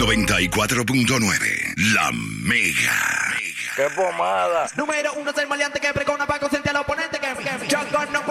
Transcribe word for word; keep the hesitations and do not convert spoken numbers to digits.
noventa y cuatro punto nueve, La Mega. ¡Qué pomada! Número uno es el maleante que pregona para consente al oponente que, que yo no